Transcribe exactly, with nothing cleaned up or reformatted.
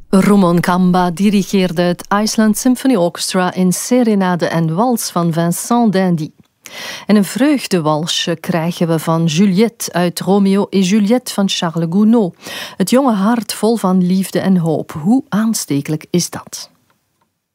Roman Kamba dirigeerde het Iceland Symphony Orchestra in Serenade en Wals van Vincent d'Indy. En een vreugdewalsje krijgen we van Juliette uit Romeo et Juliette van Charles Gounod. Het jonge hart vol van liefde en hoop. Hoe aanstekelijk is dat?